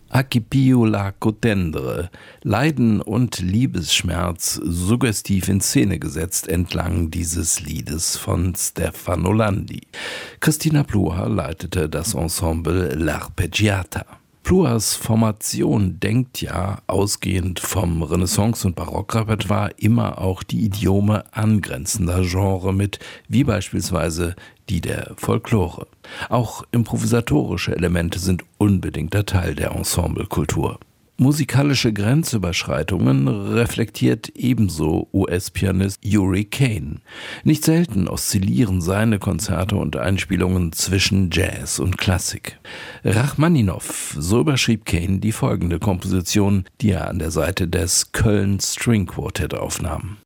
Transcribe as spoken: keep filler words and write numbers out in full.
Accipiu lago tendre, Leiden und Liebesschmerz suggestiv in Szene gesetzt entlang dieses Liedes von Stefano Landi. Christina Pluhar leitete das Ensemble L'Arpeggiata. Pluhars Formation denkt ja, ausgehend vom Renaissance- und Barockrepertoire, immer auch die Idiome angrenzender Genre mit, wie beispielsweise die der Folklore. Auch improvisatorische Elemente sind unbedingter Teil der Ensemblekultur. Musikalische Grenzüberschreitungen reflektiert ebenso U S-Pianist Yuri Kane. Nicht selten oszillieren seine Konzerte und Einspielungen zwischen Jazz und Klassik. Rachmaninow, so überschrieb Kane die folgende Komposition, die er an der Seite des Köln String Quartet aufnahm.